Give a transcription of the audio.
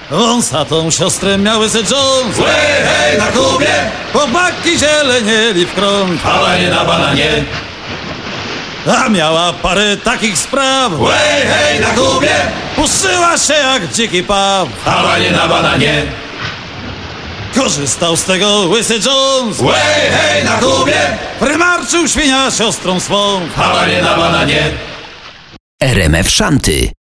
Wąsatą siostrę miał Łysy Jones. Łej, hej, na Kubie! Chłopaki zielenieli w krąg. Hałanie na bananie! A miała parę takich spraw. Łej, hej, na Kubie! Puszyła się jak dziki paw. Hałanie na bananie! Korzystał z tego Łysy Jones. Łej, hej, na Kubie! Prymarczył świnia siostrą swą. Hałanie na bananie! RMF Szanty.